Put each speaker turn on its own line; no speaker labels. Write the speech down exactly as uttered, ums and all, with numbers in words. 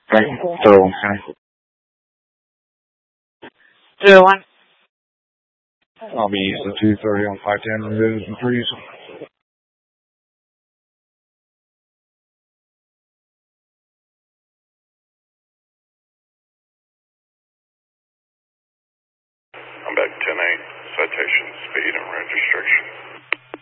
Okay, so, okay.
Zero one.
I'll be using two thirty on five ten revisions and threes.
I'm back ten eight, citation, speed, and road restriction.